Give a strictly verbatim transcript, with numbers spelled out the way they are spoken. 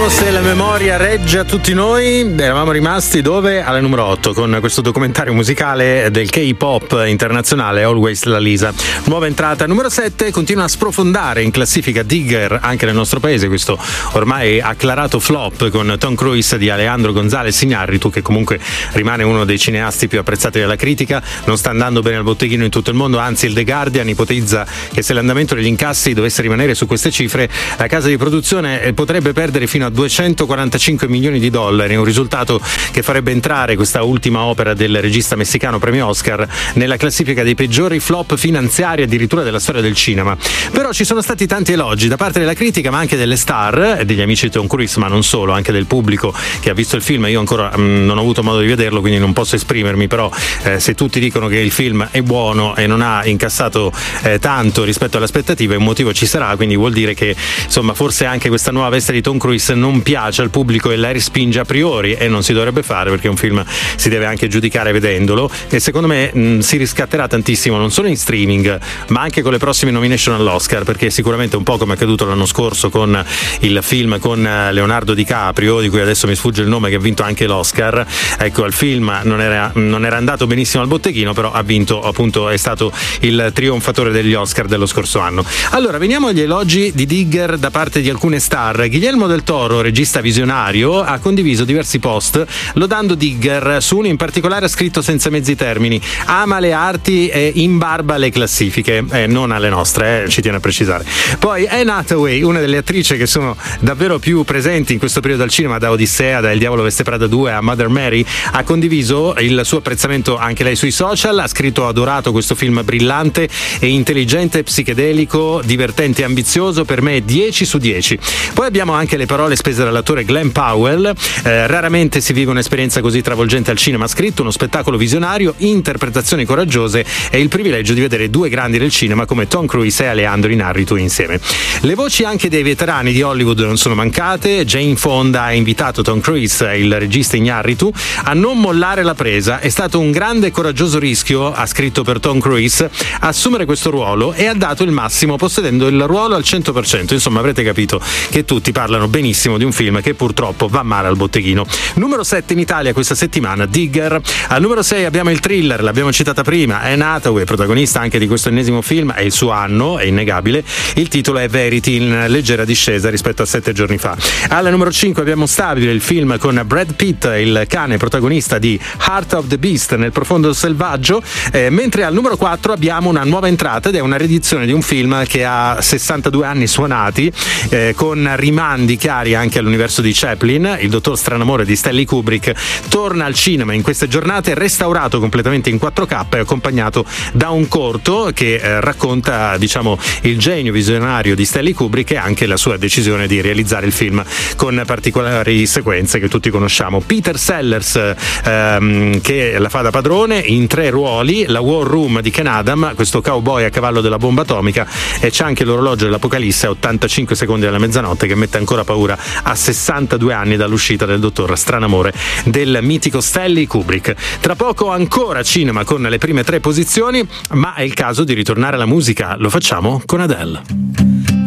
Vediamo se la memoria regge a tutti noi. Eravamo rimasti dove? Alla numero otto, con questo documentario musicale del K-pop internazionale Always la Lisa. Nuova entrata numero sette, continua a sprofondare in classifica Digger anche nel nostro paese, questo ormai acclarato flop con Tom Cruise di Alejandro González Iñárritu, che comunque rimane uno dei cineasti più apprezzati dalla critica. Non sta andando bene al botteghino in tutto il mondo, anzi il The Guardian ipotizza che se l'andamento degli incassi dovesse rimanere su queste cifre, la casa di produzione potrebbe perdere fino a duecentoquarantacinque milioni di dollari, un risultato che farebbe entrare questa ultima opera del regista messicano premio Oscar nella classifica dei peggiori flop finanziari addirittura della storia del cinema. Però ci sono stati tanti elogi da parte della critica, ma anche delle star, degli amici di Tom Cruise, ma non solo, anche del pubblico che ha visto il film. Io ancora mh, non ho avuto modo di vederlo, quindi non posso esprimermi, però eh, se tutti dicono che il film è buono e non ha incassato eh, tanto rispetto alle aspettative, un motivo ci sarà, quindi vuol dire che insomma forse anche questa nuova veste di Tom Cruise non piace al pubblico e la respinge a priori, e non si dovrebbe fare, perché un film si deve anche giudicare vedendolo, e secondo me mh, si riscatterà tantissimo non solo in streaming ma anche con le prossime nomination all'Oscar, perché sicuramente un po' come è accaduto l'anno scorso con il film con Leonardo DiCaprio, di cui adesso mi sfugge il nome, che ha vinto anche l'Oscar. Ecco, il film non era, non era andato benissimo al botteghino, però ha vinto, appunto, è stato il trionfatore degli Oscar dello scorso anno. Allora, veniamo agli elogi di Digger da parte di alcune star. Guillermo del Toro, regista visionario, ha condiviso diversi post lodando Digger. Su uno in particolare ha scritto senza mezzi termini: ama le arti e imbarba le classifiche, eh, non alle nostre, eh, ci tiene a precisare. Poi Anne Hathaway, una delle attrici che sono davvero più presenti in questo periodo al cinema, da Odissea, da Il Diavolo Veste Prada due a Mother Mary, ha condiviso il suo apprezzamento anche lei sui social. Ha scritto: ho adorato questo film brillante e intelligente, psichedelico, divertente e ambizioso, per me dieci su dieci. Poi abbiamo anche le parole spese dall'attore Glenn Powell: eh, raramente si vive un'esperienza così travolgente al cinema, ha scritto, uno spettacolo visionario, interpretazioni coraggiose e il privilegio di vedere due grandi del cinema come Tom Cruise e Alejandro Iñárritu insieme. Le voci anche dei veterani di Hollywood non sono mancate. Jane Fonda ha invitato Tom Cruise e il regista Iñárritu a non mollare la presa. È stato un grande e coraggioso rischio, ha scritto, per Tom Cruise assumere questo ruolo, e ha dato il massimo possedendo il ruolo al cento per cento. Insomma, avrete capito che tutti parlano benissimo di un film che purtroppo va male al botteghino. Numero sette in Italia questa settimana, Digger. Al numero sei abbiamo il thriller, l'abbiamo citata prima, Anne Hathaway, protagonista anche di questo ennesimo film. È il suo anno, è innegabile. Il titolo è Verity, in leggera discesa rispetto a sette giorni fa. Alla numero cinque abbiamo Stabile, il film con Brad Pitt, il cane protagonista di Heart of the Beast, Nel profondo selvaggio, eh, mentre al numero quattro abbiamo una nuova entrata, ed è una riedizione di un film che ha sessantadue anni suonati, eh, con rimandi chiari anche all'universo di Chaplin. Il dottor Stranamore di Stanley Kubrick torna al cinema in queste giornate, restaurato completamente in quattro K e accompagnato da un corto che eh, racconta, diciamo, il genio visionario di Stanley Kubrick e anche la sua decisione di realizzare il film con particolari sequenze che tutti conosciamo. Peter Sellers ehm, che la fa da padrone in tre ruoli: la War Room di Ken Adam, questo cowboy a cavallo della bomba atomica, e c'è anche l'orologio dell'Apocalisse a ottantacinque secondi alla mezzanotte, che mette ancora paura a sessantadue anni dall'uscita del dottor Stranamore del mitico Stanley Kubrick. Tra poco ancora cinema con le prime tre posizioni, ma è il caso di ritornare alla musica. Lo facciamo con Adele.